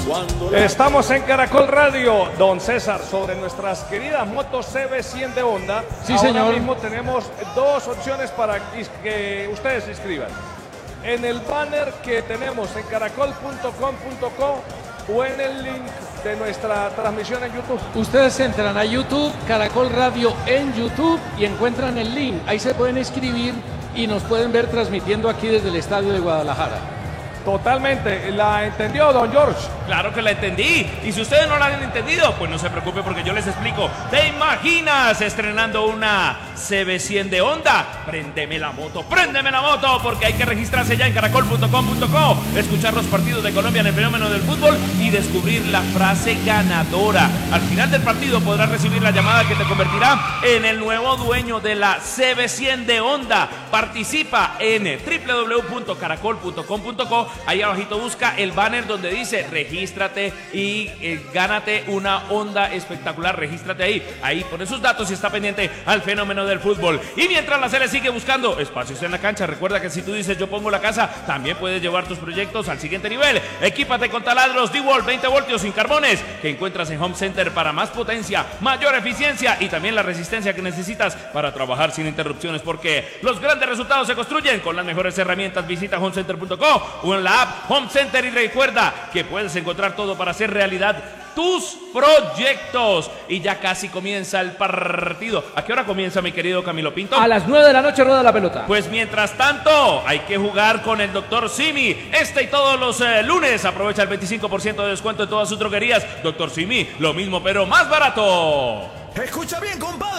Estamos en Caracol Radio, don César, sobre nuestras queridas motos CB100 de Honda. Sí, ahora señor. mismo tenemos dos opciones para que ustedes se inscriban. En el banner que tenemos en caracol.com.co o en el link de nuestra transmisión en YouTube. Ustedes entran a YouTube, Caracol Radio en YouTube y encuentran el link. Ahí se pueden inscribir y nos pueden ver transmitiendo aquí desde el estadio de Guadalajara. Totalmente, ¿la entendió, don George? Claro que la entendí. Y si ustedes no la han entendido, pues no se preocupe porque yo les explico. ¿Te imaginas estrenando una CB100 de Honda? Préndeme la moto, porque hay que registrarse ya en caracol.com.co, escuchar los partidos de Colombia en el fenómeno del fútbol y descubrir la frase ganadora. Al final del partido podrás recibir la llamada que te convertirá en el nuevo dueño de la CB100 de Honda. Participa en www.caracol.com.co. Ahí abajito busca el banner donde dice regístrate y gánate una Honda espectacular. Regístrate ahí. Ahí pone sus datos y está pendiente al fenómeno del fútbol. Y mientras la Sele sigue buscando espacios en la cancha, recuerda que si tú dices yo pongo la casa, también puedes llevar tus proyectos al siguiente nivel. Equípate con taladros DeWalt 20 voltios sin carbones que encuentras en Home Center para más potencia, mayor eficiencia y también la resistencia que necesitas para trabajar sin interrupciones, porque los grandes resultados se construyen con las mejores herramientas. Visita homecenter.co o en la app Home Center y recuerda que puedes encontrar todo para hacer realidad tus proyectos. Y ya casi comienza el partido. ¿A qué hora comienza, mi querido Camilo Pinto? A las 9 de la noche rueda la pelota. Pues mientras tanto, hay que jugar con el Dr. Simi. Este y todos los lunes aprovecha el 25% de descuento en todas sus droguerías. Dr. Simi, lo mismo pero más barato. Escucha bien, compadre.